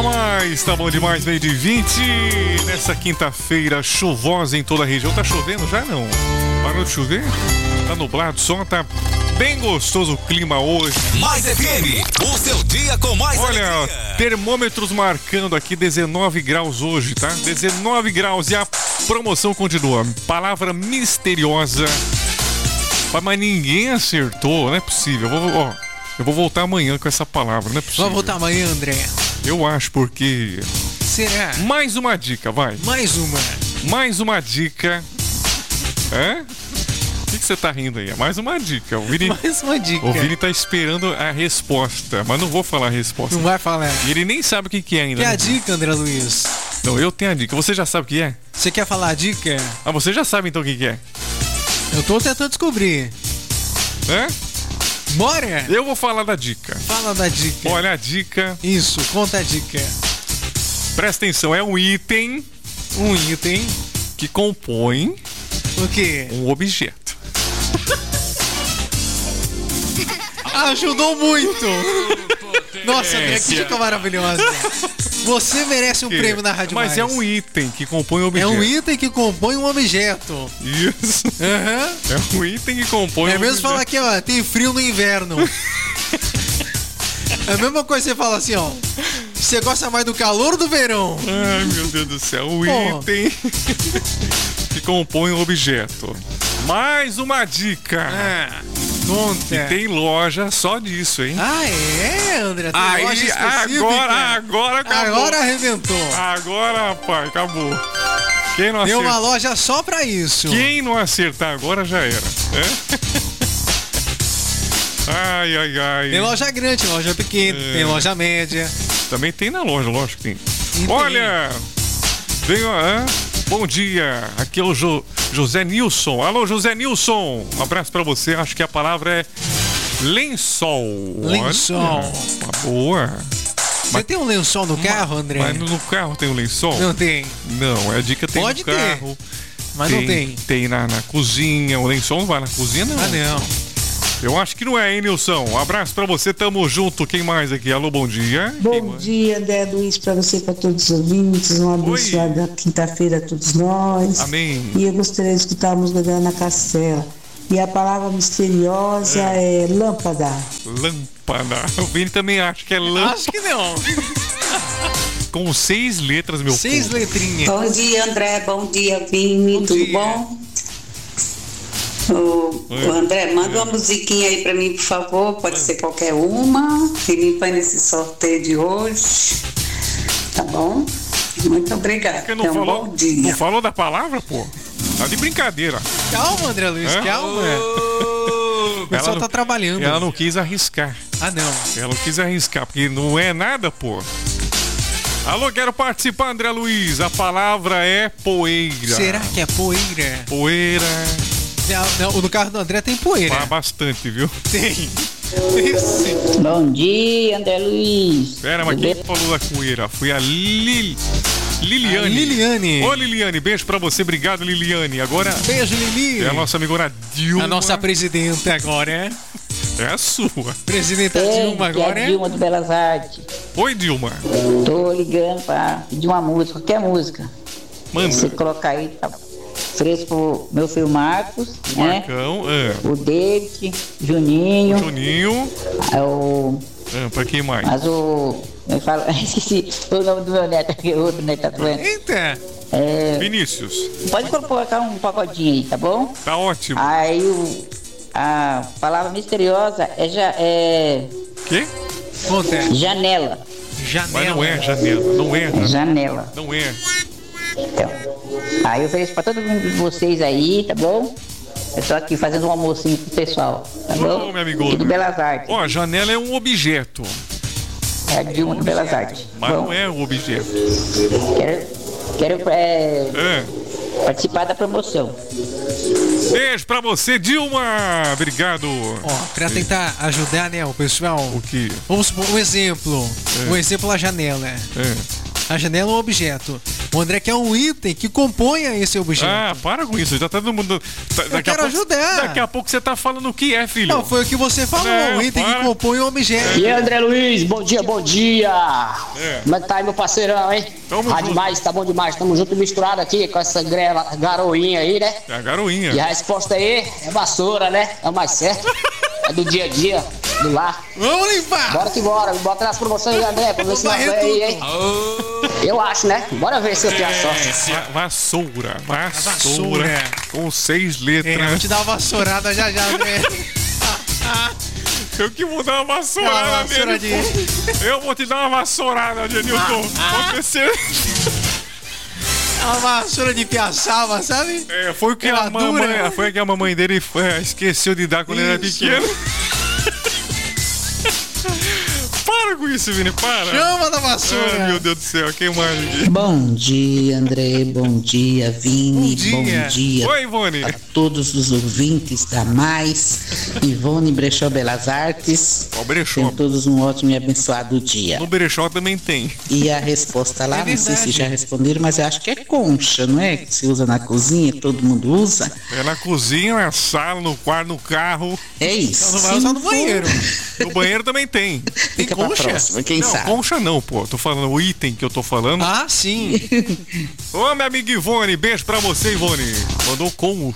Tá bom demais, meio de 20. Nessa quinta-feira chuvosa em toda a região. Tá chovendo já, não? Parou de chover? Tá nublado, só tá bem gostoso o clima hoje. Mais FM, o seu dia com mais Olha, alegria. termômetros marcando aqui 19 graus hoje, tá? 19 graus e a promoção continua. Palavra misteriosa. Mas ninguém acertou, não é possível. Eu vou voltar amanhã com essa palavra, não é possível. Vai voltar amanhã, André? Eu acho, porque... Será? Mais uma dica, vai. Mais uma dica. Hã? O que você tá rindo aí? Mais uma dica. Mais uma dica. O Vini tá esperando a resposta, mas não vou falar a resposta. Não vai falar. E ele nem sabe o que é ainda. Que é a dica, André Luiz? Não, eu tenho a dica. Você já sabe o que é? Você quer falar a dica? Ah, você já sabe então o que é? Eu tô tentando descobrir. Hã? Bora! Eu vou falar da dica. Fala da dica. Olha a dica. Isso, conta a dica. Presta atenção, é um item. Um item que compõe... O quê? Um objeto. Ajudou muito! Nossa, André, que dica maravilhosa. Você merece um prêmio na Rádio Mas Mais. é um item que compõe um objeto. É um item que compõe um objeto. Isso. Uhum. É um item que compõe um objeto. É mesmo falar aqui, ó, tem frio no inverno. É a mesma coisa que você fala assim, ó. Você gosta mais do calor ou do verão? Ai, meu Deus do céu. Um item que compõe um objeto. Mais uma dica. Conta. E tem loja só disso, hein? Ah, é, André? Tem aí, loja específica? Agora acabou. Agora arrebentou. Agora, rapaz, acabou. Quem não Tem acertar... uma loja só pra isso. Quem não acertar agora já era. Ai, ai, ai. Tem loja grande, tem loja pequena, tem loja média. Também tem na loja, lógico que tem. E olha, bom dia, aqui é o José Nilson. Alô, José Nilson, um abraço pra você. Acho que a palavra é lençol. Lençol. Olha, uma boa. Você tem um lençol no carro, André? Mas no carro tem um lençol? Não tem. Não, a dica tem Pode no carro. Mas não tem. Tem na cozinha. O lençol não vai na cozinha, não. Ah, não. Eu acho que não é, hein, Nilson? Um abraço pra você, tamo junto. Quem mais aqui? Alô, bom dia. Bom dia, André Luiz, pra você, pra todos os ouvintes. Uma abençoada quinta-feira a todos nós. Amém. E eu gostaria de escutar a música da Ana Castela. E a palavra misteriosa é lâmpada. Lâmpada. O Vini também acha que é lâmpada. Acho que não. Com 6 letras, meu 6 letrinhas. Bom dia, André. Bom dia, Vini. Tudo bom? O André, manda uma musiquinha aí pra mim, por favor. Pode ser qualquer uma. Que me põe nesse sorteio de hoje. Tá bom? Muito obrigada. Não bom dia. Não falou da palavra, pô? Tá de brincadeira. Calma, André Luiz, calma. O pessoal tá trabalhando. Ela não quis arriscar. Ah, não. Ela não quis arriscar, porque não é nada, pô. Alô, quero participar, André Luiz. A palavra é poeira. Será que é poeira? Poeira. Não, no carro do André tem poeira. Bastante, viu? Tem. Bom dia, André Luiz. Pera, mas quem falou da poeira? Foi a Liliane. Ô, Liliane, beijo pra você. Obrigado, Liliane. Agora... Beijo, Lili. É a nossa amigona Dilma. A nossa presidenta agora, é? É a sua. Presidenta Dilma agora, é? Dilma do Belas Artes. Oi, Dilma. Tô ligando pra pedir uma música, qualquer música. Manda. Você colocar aí, tá fresco pro meu filho Marcos, o né? Marcão, o David, Juninho. Pra quem mais? Mas eu falo, esqueci o nome do meu neto, que o outro neto tá doendo. Eita! Vinícius. Pode colocar um pagodinho aí, tá bom? Tá ótimo. Aí a palavra misteriosa é Quê? Janela. Mas não é janela, não é. Janela. Não é. Então, aí eu ofereço pra todo mundo de vocês aí, tá bom? Eu tô aqui fazendo um almocinho pro pessoal, tá bom? Ô, meu amigo. E do Belas Artes. Ó, janela é um objeto. É a Dilma do Belas Artes. Mas bom, não é um objeto. Quero participar da promoção. Beijo pra você, Dilma. Obrigado. Ó, pra tentar ajudar, né, o pessoal. O quê? Vamos supor um exemplo. Um exemplo, a janela. A janela é um objeto. O André quer um item que componha esse objeto. Ah, para com isso. Já tá todo mundo... Eu quero ajudar. Daqui a pouco você tá falando o que é, filho. Não, foi o que você falou. Um item que compõe o objeto. E aí, André Luiz, bom dia, bom dia. Como é que tá aí, meu parceirão, hein? Demais, tá bom demais. Tamo junto misturado aqui com essa garoinha aí, né? É a garoinha. E a resposta aí é vassoura, né? É o mais certo. É do dia a dia, do lar. Vamos limpar! Bora que bora. Me bota nas promoções aí, André, pra ver se vai aí, hein? Eu acho, né? Bora ver se eu tenho a sorte. Vassoura. Vassoura. Com 6 letras. Vou te dar uma vassourada já, André. Eu que vou dar uma vassourada nele. Eu vou te dar uma vassourada, Denilton. Acontecer. Uma vassoura de piaçava, sabe? É, foi o que a mamãe dele esqueceu de dar quando ele era pequeno. Para com isso, Vini, para. Chama da vassoura. Ai, meu Deus do céu, quem mais aqui? Bom dia, André. Bom dia, Vini. Bom dia. Oi, Ivone. A todos os ouvintes da Mais. Ivone Brechó Belas Artes. Ó, Brechó. Tenham todos um ótimo e abençoado dia. No Brechó também tem. E a resposta lá, não sei se já responderam, mas eu acho que é concha, não é? Que se usa na cozinha, todo mundo usa. É na cozinha, na sala, no quarto, no carro. É isso. Então não vai usar no banheiro. No banheiro também tem. Fica pra próxima, quem sabe? Concha não, pô. Tô falando o item que eu tô falando. Ah, sim. Ô, minha amiga Ivone, beijo pra você, Ivone. Mandou concha.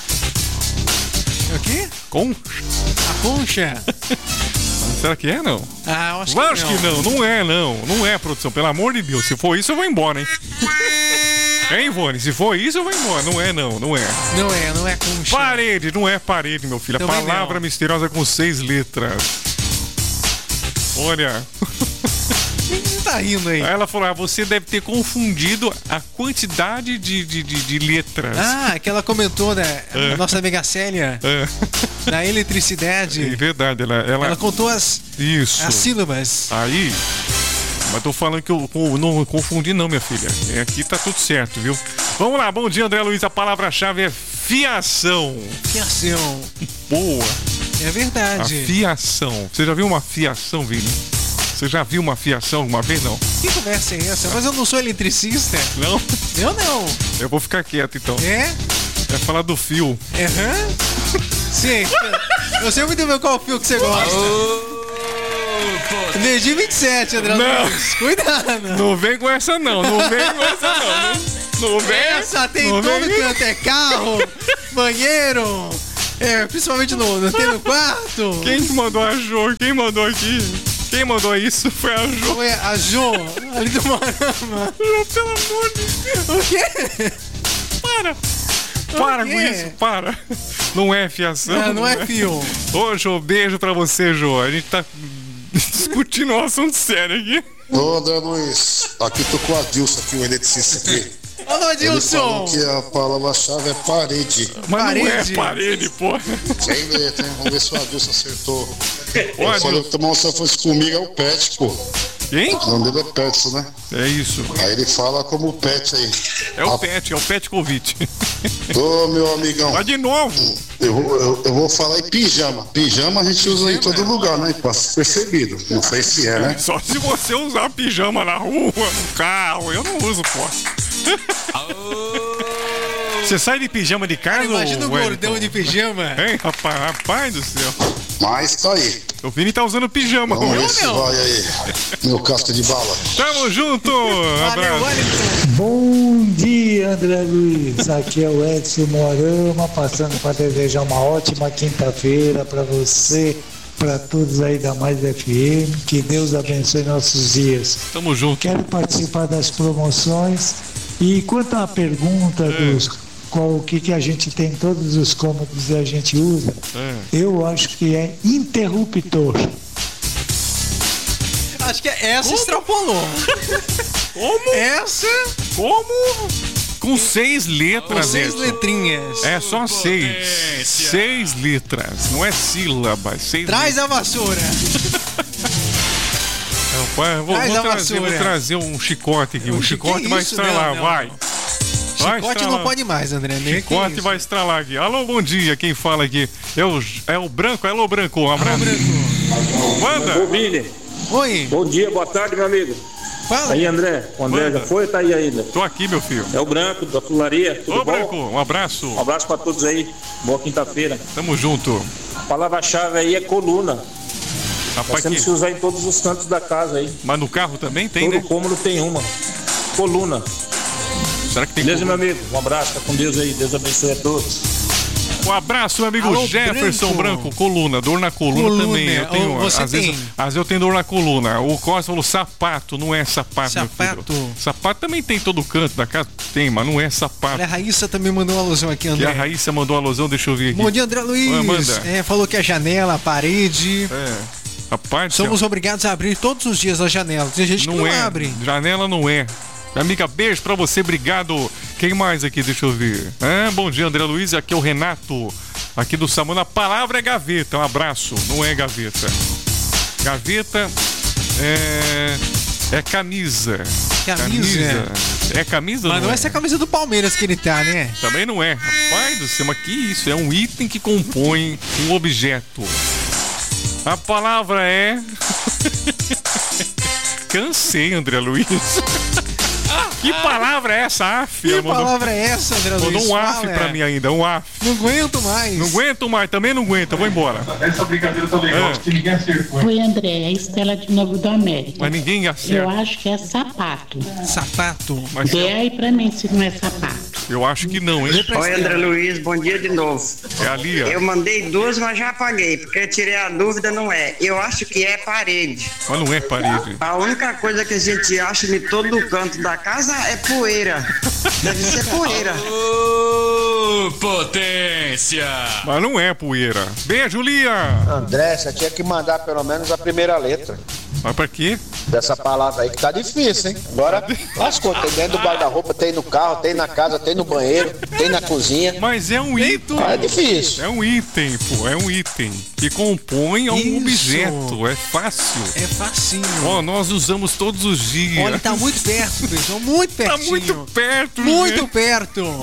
O quê? Concha? A concha? Será que é, não? Ah, eu acho que não. Não é, não. Não é, produção. Pelo amor de Deus. Se for isso, eu vou embora, hein? Hein, Ivone? Se for isso, eu vou embora. Não é, não. Não é. Não é concha. Parede. Não é parede, meu filho. A Também palavra não. misteriosa com 6 letras. Olha. Quem tá rindo aí? Aí ela falou, você deve ter confundido a quantidade de letras. Ah, que ela comentou, né? A nossa amiga Célia. Da eletricidade. É verdade. Ela contou as sílabas. Aí... Mas tô falando que eu não confundi não, minha filha. Aqui tá tudo certo, viu? Vamos lá, bom dia, André Luiz. A palavra-chave é fiação. Fiação. Boa. É verdade. A fiação. Você já viu uma fiação, Vini? Você já viu uma fiação alguma vez, não? Que conversa é essa? Mas eu não sou eletricista. Não? Eu não. Eu vou ficar quieto, então. É? É falar do fio. Sim. Eu sei muito bem qual fio que você gosta. Energia 27, André. Não. Cuidado. Não vem com essa, não. Não vem com essa, não. Não vem. Essa tem todo canto. É carro, banheiro. Principalmente tem no quarto. Quem mandou a Jo? Quem mandou aqui? Quem mandou isso foi a Jo. Foi a Jo, ali do Marama. Jo, pelo amor de Deus. O quê? Para com isso, para. Não é fiação. Não é fio. Ô, Jo, beijo pra você, Jo. A gente tá discutindo um assunto sério aqui. Ô, André Luiz, aqui tô com o Adilson, aqui, o eletricista aqui. Alô, Adilson. Ele falou que a palavra-chave é parede. Mas não é parede, pô. Sem letra, hein? Vamos ver se o Adilson acertou. Pode. Falou que tomar se fosse comigo é o Pet, pô. Quem? O nome dele é Petson, né? É isso. Aí ele fala como o Pet aí. É o Pet Covid. Ô, meu amigão. Mas de novo. Eu vou falar em pijama. Pijama a gente usa em todo lugar, né? Passa percebido. Não sei se é, né? Só se você usar pijama na rua, no carro. Eu não uso, pô. Você sai de pijama de casa? Imagina o gordão de pijama. Hein, rapaz do céu. Mas tá aí. O Vini tá usando pijama. Vamos ver se vai aí. Meu casca de bala. Tamo junto. Valeu, Wellington. Bom dia, André Luiz. Aqui é o Edson Morama, passando para desejar uma ótima quinta-feira para você, para todos aí da Mais FM. Que Deus abençoe nossos dias. Tamo junto. Quero participar das promoções. E quanto à pergunta o que a gente tem, todos os cômodos e a gente usa, eu acho que é interruptor. Acho que essa extrapolou. Como? Essa? Como? Com 6 letras. Com 6 letrinhas. É só 6. 6 letras. Não é sílabas. 6 Traz a vassoura. Vou trazer um chicote aqui. Um chicote vai estralar, vai. Chicote não pode mais, André. Chicote vai estralar aqui. Alô, bom dia. Quem fala aqui? É o Branco? Alô, Branco. Um abraço. Manda. Ô, Vini. Oi. Bom dia, boa tarde, meu amigo. Fala. Aí, André. O André já foi ou tá aí ainda? Tô aqui, meu filho. É o Branco, da Fularia. Tudo Ô, bom? Branco, um abraço. Um abraço pra todos aí. Boa quinta-feira. Tamo junto. A palavra-chave aí é coluna. Rapaz, Nós temos que usar em todos os cantos da casa aí. Mas no carro também tem, Todo né? cômodo tem uma. Coluna. Será que tem Beleza, coluna? meu amigo? Um abraço, tá com Deus aí. Deus abençoe a todos. Um abraço, meu amigo. Alô, Jefferson Branco. Coluna, dor na coluna também. Eu tenho, você às tem? vezes eu tenho dor na coluna. O Costa falou sapato, não é sapato, meu Sapato. filho. Sapato também tem em todo canto da casa, tem, mas não é sapato. Olha, a Raíssa também mandou uma alusão aqui, E André. a Raíssa mandou uma alusão, deixa eu ver aqui. Bom dia, André Luiz. Oi, manda. Falou que a janela, a parede. Rapaz, Somos obrigados a abrir todos os dias as janelas. Tem gente que não abre. Janela não é. Amiga, beijo pra você, obrigado. Quem mais aqui? Deixa eu ver. Bom dia, André Luiz. Aqui é o Renato, aqui do Samuna. A palavra é gaveta. Um abraço. Não é gaveta. Gaveta é camisa. Camisa? É camisa? Mas não é essa camisa do Palmeiras que ele tá, né? Também não é. Rapaz do céu, mas que isso? É um item que compõe um objeto. A palavra é... Cansei, André Luiz. Que palavra é essa, af? Que palavra é essa, André Luiz? Mandou um af Fala, pra mim ainda, um af. Não aguento mais. Não aguento mais, também não aguento, vou embora. Essa brincadeira tá legal, porque ninguém acertou. Oi, André, é a Estela de Novo do América. Mas ninguém acerta. Eu acho que é sapato. Sapato? Mas Vê aí pra mim se não é sapato. Eu acho que não, hein? Oi, André Luiz, bom dia de novo. É ali, ó. Eu mandei duas, mas já apaguei, porque eu tirei a dúvida, não é. Eu acho que é parede. Mas não é parede. A única coisa que a gente acha em todo canto da casa é poeira. Deve ser poeira. Potência! Mas não é poeira. Beijo, Lia! André, você tinha que mandar pelo menos a primeira letra. Mas pra quê? Dessa palavra aí que tá difícil, hein? Agora, lascou. Tem dentro do guarda-roupa, tem no carro, tem na casa, tem no banheiro, tem na cozinha. Mas é um item. É difícil. É um item, pô. É um item que compõe um objeto. É fácil. É facinho. Ó, nós usamos todos os dias. Olha, tá muito perto, pessoal. Muito pertinho. Tá muito perto, Muito gente. perto.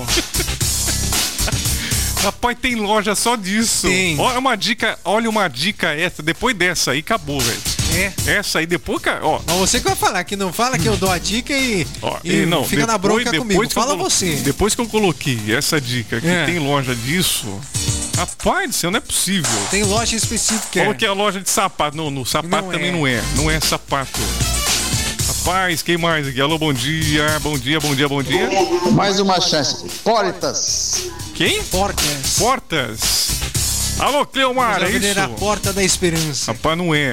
Rapaz, tem loja só disso. Tem. Olha uma dica essa. Depois dessa aí, acabou, velho. Essa aí, depois, ó. Mas você que vai falar, que não fala que eu dou a dica e não, fica na bronca comigo. Fala você. Depois que eu coloquei essa dica, que tem loja disso, rapaz do céu, não é possível. Tem loja específica. Falou que é a loja de sapato. Não, no sapato Não também é. não é. Não é sapato. Rapaz, quem mais aqui? Alô, bom dia. Bom dia, bom dia, bom dia. Mais uma chance. Portas. Quem? Portas. Portas. Alô, Cleomar, é isso? A porta da esperança. Rapaz, não é.